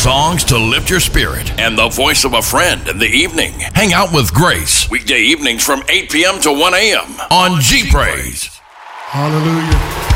songs to lift your spirit, and the voice of a friend in the evening. Hang out with Grace, weekday evenings from 8 p.m. to 1 a.m. on G Praise. Hallelujah.